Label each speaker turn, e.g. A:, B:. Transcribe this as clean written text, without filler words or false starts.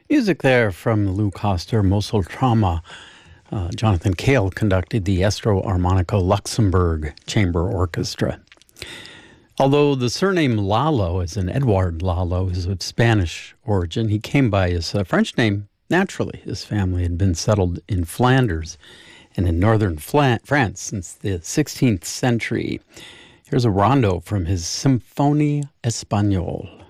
A: Music there from Lou Coster, Mosel Trauma. Jonathan Cale conducted the Estro Armonico Luxembourg Chamber Orchestra. Although the surname Lalo, as in Edouard Lalo, is of Spanish origin, he came by his French name naturally. His family had been settled in Flanders and in northern France since the 16th century. Here's a rondo from his Symphonie Espagnole.